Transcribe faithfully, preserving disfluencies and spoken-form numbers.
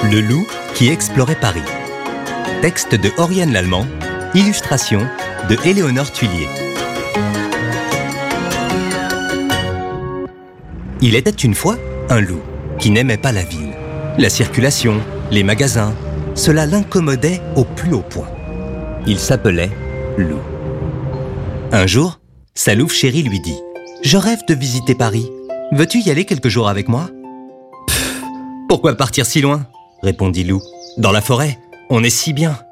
Le loup qui explorait Paris. Texte de Oriane Lallemand, illustration de Éléonore Tuillier. Il était une fois un loup qui n'aimait pas la ville. La circulation, les magasins, cela l'incommodait au plus haut point. Il s'appelait Loup. Un jour, sa louve chérie lui dit « Je rêve de visiter Paris. Veux-tu y aller quelques jours avec moi ?»« Pfff, pourquoi partir si loin ?» répondit Loup. « Dans la forêt, on est si bien.